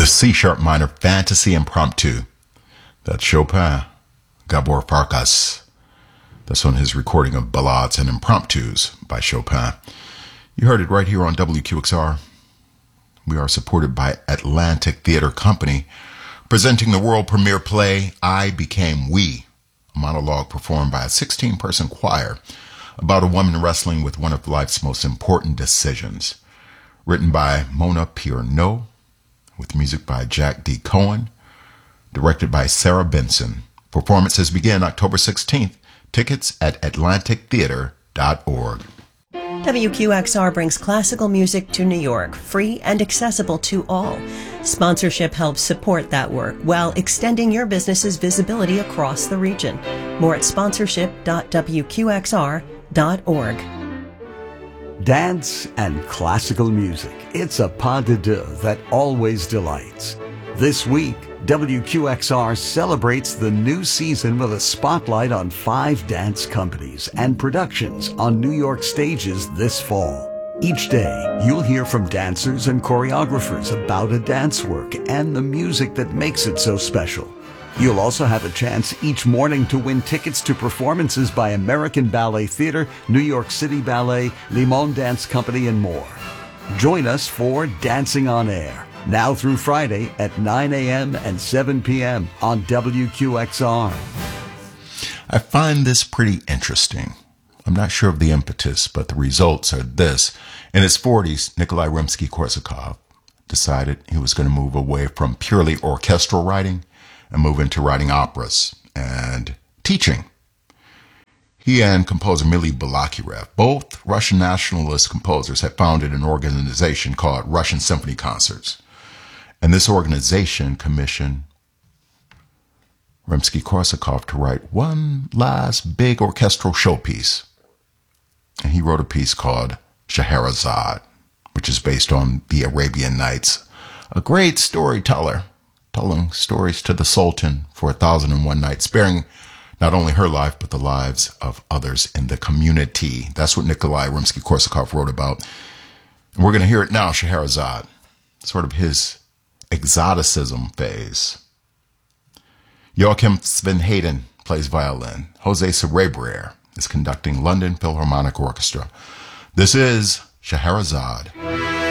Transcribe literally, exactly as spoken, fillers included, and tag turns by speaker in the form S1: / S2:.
S1: The C-sharp minor Fantasy Impromptu. That's Chopin, Gabor Farkas. That's on his recording of Ballades and Impromptus by Chopin. You heard it right here on W Q X R. We are supported by Atlantic Theater Company, presenting the world premiere play, I Became We, a monologue performed by a sixteen-person choir about a woman wrestling with one of life's most important decisions. Written by Mona Pierno, with music by Jack D. Cohen, directed by Sarah Benson. Performances begin October sixteenth. Tickets at atlantic theater dot org.
S2: W Q X R brings classical music to New York, free and accessible to all. Sponsorship helps support that work while extending your business's visibility across the region. More at sponsorship dot w q x r dot org.
S3: Dance and classical music. It's a pas de deux that always delights. This week, W Q X R celebrates the new season with a spotlight on five dance companies and productions on New York stages this fall. Each day, you'll hear from dancers and choreographers about a dance work and the music that makes it so special. You'll also have a chance each morning to win tickets to performances by American Ballet Theatre, New York City Ballet, Limon Dance Company, and more. Join us for Dancing on Air, now through Friday at nine a.m. and seven p.m. on W Q X R.
S1: I find this pretty interesting. I'm not sure of the impetus, but the results are this. In his forties, Nikolai Rimsky-Korsakov decided he was going to move away from purely orchestral writing and move into writing operas and teaching. He and composer Mily Balakirev, both Russian nationalist composers, had founded an organization called Russian Symphony Concerts. And this organization commissioned Rimsky-Korsakov to write one last big orchestral showpiece. And he wrote a piece called Scheherazade, which is based on the Arabian Nights, a great storyteller telling stories to the Sultan for a thousand and one nights, sparing not only her life, but the lives of others in the community. That's what Nikolai Rimsky-Korsakov wrote about. And we're going to hear it now, Scheherazade, sort of his exoticism phase. Joachim Sven Hayden plays violin. Jose Cerebrier is conducting London Philharmonic Orchestra. This is Scheherazade.